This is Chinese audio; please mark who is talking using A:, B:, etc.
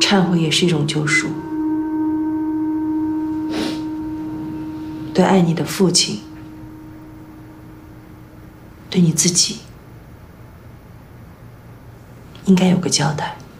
A: 忏悔也是一种救赎。对爱你的父亲，对你自己，应该有个交代。